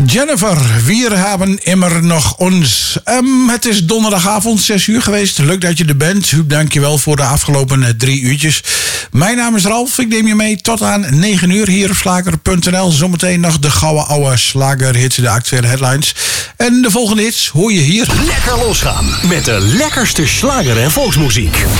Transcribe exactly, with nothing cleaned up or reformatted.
Jennifer, wir hebben immer nog ons. Um, het is donderdagavond, zes uur geweest. Leuk dat je er bent. Huub, dank je wel voor de afgelopen drie uurtjes. Mijn naam is Ralf. Ik neem je mee tot aan negen uur hier op slager punt n l. Zometeen nog de gouden oude slagerhits, de actuele headlines. En de volgende hits hoor je hier. Lekker losgaan met de lekkerste slager en volksmuziek.